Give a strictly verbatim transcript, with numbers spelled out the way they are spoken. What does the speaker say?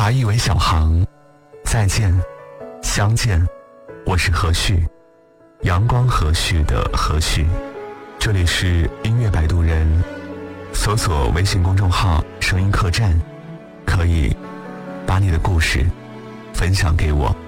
华裔为小航，再见，相见，我是何旭，阳光何旭的何旭。这里是音乐摆渡人，搜索微信公众号声音客栈，可以把你的故事分享给我。